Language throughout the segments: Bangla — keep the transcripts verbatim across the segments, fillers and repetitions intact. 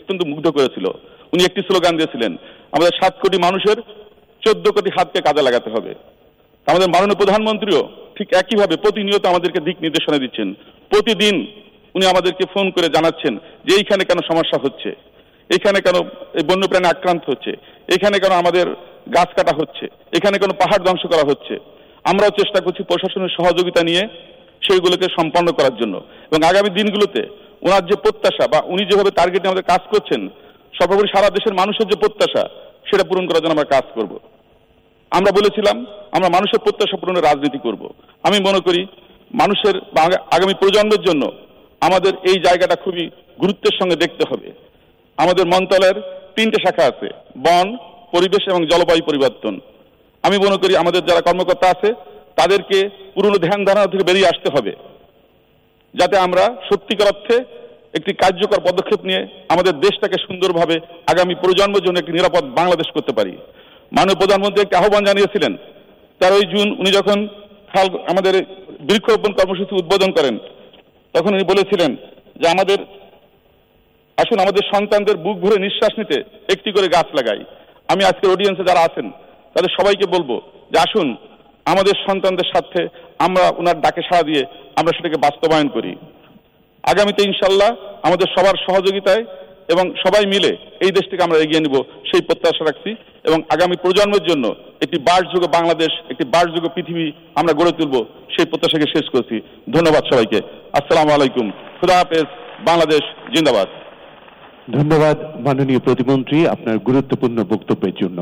অত্যন্ত মুগ্ধ করেছিল। উনি একটি স্লোগান দিয়েছিলেন, আমাদের সাত কোটি মানুষের চোদ্দ কোটি হাতকে কাজে লাগাতে হবে। আমাদের মাননীয় প্রধানমন্ত্রীও ঠিক একইভাবে প্রতিনিয়ত আমাদেরকে দিক নির্দেশনা দিচ্ছেন। প্রতিদিন উনি আমাদেরকে ফোন করে জানাচ্ছেন যে এইখানে কেন সমস্যা হচ্ছে, এখানে কেন বন্যপ্রাণী আক্রান্ত হচ্ছে, এখানে কেন আমাদের গাছ কাটা হচ্ছে, এখানে কেন পাহাড় ধ্বংস করা হচ্ছে। আমরাও চেষ্টা করছি প্রশাসনের সহযোগিতা নিয়ে সেইগুলোকে সম্পন্ন করার জন্য। এবং আগামী দিনগুলোতে ওনার যে প্রত্যাশা বা উনি যেভাবে টার্গেটে আমাদের কাজ করছেন, সর্বোপরি সারা দেশের মানুষের যে প্রত্যাশা সেটা পূরণ করার জন্য আমরা কাজ করব। আমরা বলেছিলাম আমরা মানুষের প্রত্যাশা পূরণের রাজনীতি করব। আমি মনে করি মানুষের বা আগামী প্রজন্মের জন্য আমাদের এই জায়গাটা খুবই গুরুত্বের সঙ্গে দেখতে হবে। আমাদের মন্ত্রণালয়ের তিনটে শাখা আছে, বন, পরিবেশ এবং জলবায়ু পরিবর্তন। আমি মনে করি আমাদের যারা কর্মকর্তা আছে তাদেরকে পুরনো ধ্যান ধারণা থেকে বেরিয়ে আসতে হবে, যাতে আমরা সত্যিকার অর্থে একটি কার্যকর পদক্ষেপ নিয়ে আমাদের দেশটাকে সুন্দরভাবে আগামী প্রজন্মের জন্য একটি নিরাপদ বাংলাদেশ করতে পারি। মাননীয় প্রধানমন্ত্রী একটি আহ্বান জানিয়েছিলেন তেরোই জুন উনি যখন আমাদের বৃক্ষরোপণ কর্মসূচি উদ্বোধন করেন, তখন উনি বলেছিলেন যে আমাদের আসুন আমাদের সন্তানদের বুক ভরে নিঃশ্বাস নিতে একটি করে গাছ লাগাই। আমি আজকের অডিয়েন্সে যারা আছেন তাদের সবাইকে বলবো যে আসুন আমাদের সন্তানদের সাথে আমরা ওনার ডাকে সাড়া দিয়ে আমরা সেটাকে বাস্তবায়ন করি। আগামীতে ইনশাল্লাহ আমাদের সবার সহযোগিতায় এবং সবাই মিলে এই দেশটিকে আমরা এগিয়ে নিব সেই প্রত্যাশা রাখছি এবং আগামী প্রজন্মের জন্য একটি বাসযোগ্য বাংলাদেশ, একটি বাসযোগ্য পৃথিবী আমরা গড়ে তুলব সেই প্রত্যাশাকে শেষ করছি। ধন্যবাদ সবাইকে। আসসালামু আলাইকুম। খুদা হাফেজ। বাংলাদেশ জিন্দাবাদ। ধন্যবাদ মাননীয় প্রতিমন্ত্রী আপনার গুরুত্বপূর্ণ বক্তব্যের জন্য।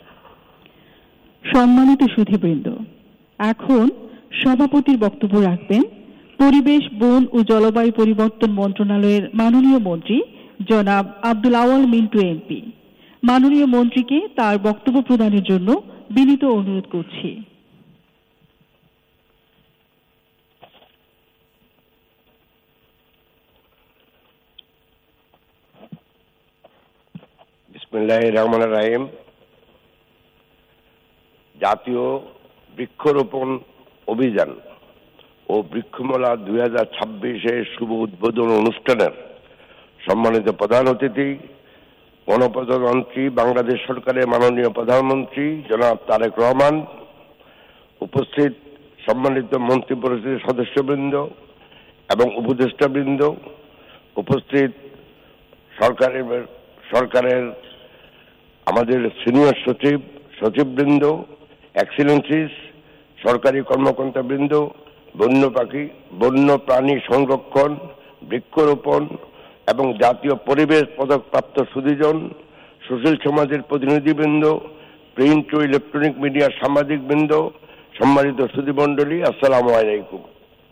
সম্মানিত সুধীবৃন্দ, এখন সভাপতির বক্তব্য রাখবেন পরিবেশ, বন ও জলবায়ু পরিবর্তন মন্ত্রণালয়ের মাননীয় মন্ত্রী জনাব আব্দুল আওয়াল মিন্টু এমপি। মাননীয় মন্ত্রীকে তার বক্তব্য প্রদানের জন্য বিনীত অনুরোধ করছি। বিসমিল্লাহির রহমানির রহিম। জাতীয় বৃক্ষরোপণ অভিযান ও বৃক্ষমেলা দুই হাজার ছাব্বিশের শুভ উদ্বোধন অনুষ্ঠানের সম্মানিত প্রধান অতিথি, গণপ্রজাতন্ত্রী বাংলাদেশ সরকারের মাননীয় প্রধানমন্ত্রী জনাব তারেক রহমান, উপস্থিত সম্মানিত মন্ত্রী পরিষদের সদস্যবৃন্দ এবং উপদেষ্টাবৃন্দ, উপস্থিত সরকারের সরকারের আমাদের সিনিয়র সচিব, সচিববৃন্দ, এক্সিলেন্সিস, সরকারি কর্মকর্তাবৃন্দ, বন্য পাখি বন্য প্রাণী সংরক্ষণ, বৃক্ষরোপণ এবং জাতীয় পরিবেশ পদকপ্রাপ্ত সুধীজন, সুশীল সমাজের প্রতিনিধিবৃন্দ, প্রিন্ট ও ইলেকট্রনিক মিডিয়ার সাংবাদিকবৃন্দ, সম্মানিত সুধীমণ্ডলী, আসসালামু আলাইকুম।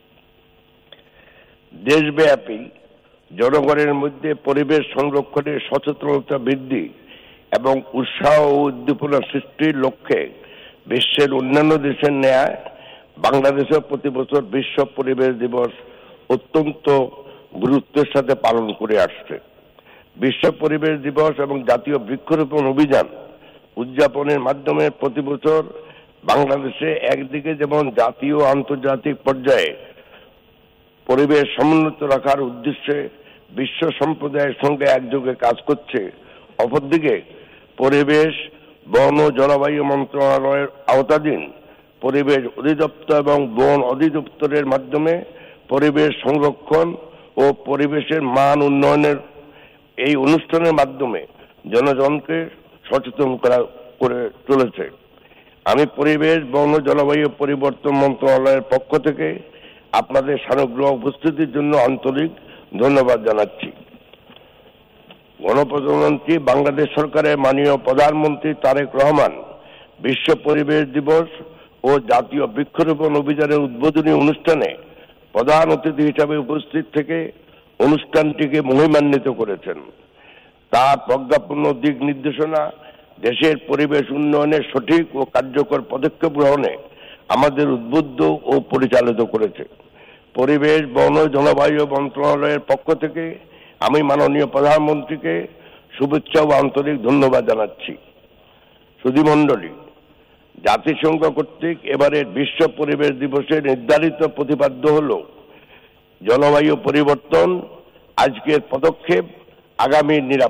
দেশব্যাপী জনগণের মধ্যে পরিবেশ সংরক্ষণের সচেতনতা বৃদ্ধি এবং উৎসাহ ও উদ্দীপনা সৃষ্টির লক্ষ্যে বিশ্বের অন্যান্য দেশের ন্যায় বাংলাদেশের প্রতি বছর বিশ্ব পরিবেশ দিবস অত্যন্ত গুরুত্বের সাথে পালন করে আসছে। বিশ্ব পরিবেশ দিবস এবং জাতীয় বৃক্ষরোপণ অভিযান উদযাপনের মাধ্যমে প্রতি বছর বাংলাদেশে একদিকে যেমন জাতীয় ও আন্তর্জাতিক পর্যায়ে পরিবেশ সমুন্নত রাখার উদ্দেশ্যে বিশ্ব সম্প্রদায়ের সঙ্গে একযোগে কাজ করছে, অপরদিকে পরিবেশ, বন ও জলবায়ু মন্ত্রণালয়ের আওতাধীন পরিবেশ অধিদপ্তর এবং বন অধিদপ্তরের মাধ্যমে পরিবেশ সংরক্ষণ ও পরিবেশের মান উন্নয়নের এই অনুষ্ঠানের মাধ্যমে জনগণকে সচেতন করা করে চলেছে। আমি পরিবেশ, বন ও জলবায়ু পরিবর্তন মন্ত্রণালয়ের পক্ষ থেকে আপনাদের সানুগ্রহ উপস্থিতির জন্য আন্তরিক ধন্যবাদ জানাচ্ছি। গণপ্রজাতন্ত্রী বাংলাদেশ সরকারের মাননীয় প্রধানমন্ত্রী তারেক রহমান বিশ্ব পরিবেশ দিবস ও জাতীয় বৃক্ষরোপণ অভিযানের উদ্বোধনী অনুষ্ঠানে প্রধান অতিথি হিসাবে উপস্থিত থেকে অনুষ্ঠানটিকে মহিমান্বিত করেছেন। তার প্রজ্ঞাপন্য দিক নির্দেশনা দেশের পরিবেশ উন্নয়নের সঠিক ও কার্যকর পদক্ষেপ গ্রহণে আমাদের উদ্বুদ্ধ ও পরিচালিত করেছে। পরিবেশ, বন ও জলবায়ু মন্ত্রণালয়ের পক্ষ থেকে আমি মাননীয় প্রধানমন্ত্রীকে শুভেচ্ছা ও আন্তরিক ধন্যবাদ জানাচ্ছি। সুধীমণ্ডলী, জাতিসংঘ কর্তৃক এবারের বিশ্ব পরিবেশ দিবসে নির্ধারিত প্রতিপাদ্য হল জলবায়ু পরিবর্তন, আজকের পদক্ষেপ, আগামী নিরাপদ